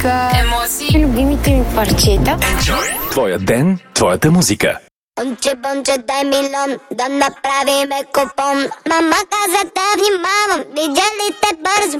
музика, емоции, любимите ми парчета. Твоя ден, твоята музика. Бонче, дай милион, да направиме купон. Мама каза да внимавам, видя ли те бързо,